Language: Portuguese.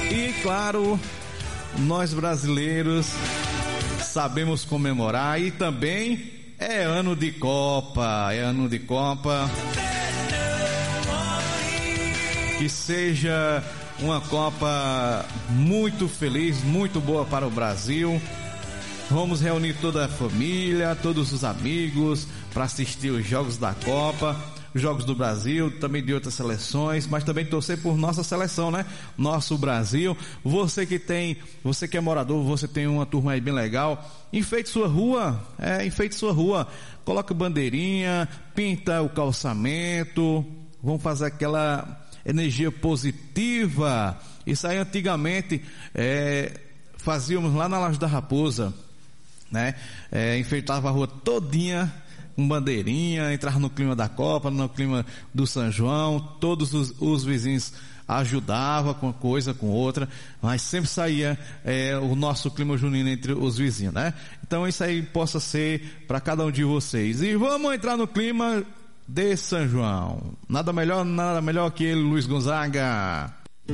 E claro, nós brasileiros sabemos comemorar e também é ano de Copa, Que seja uma Copa muito feliz, muito boa para o Brasil. Vamos reunir toda a família, todos os amigos para assistir os jogos da Copa, os jogos do Brasil, também de outras seleções, mas também torcer por nossa seleção, né? Nosso Brasil. Você que é morador, você tem uma turma aí bem legal, enfeite sua rua, coloca bandeirinha, pinta o calçamento, vamos fazer aquela energia positiva. Isso aí antigamente fazíamos lá na Laje da Raposa, né? Enfeitava a rua todinha com bandeirinha, entrava no clima da Copa, no clima do São João, todos os vizinhos ajudavam com uma coisa, com outra, mas sempre saía o nosso clima junino entre os vizinhos, né? Então isso aí possa ser para cada um de vocês. E vamos entrar no clima de São João. Nada melhor que ele, Luiz Gonzaga.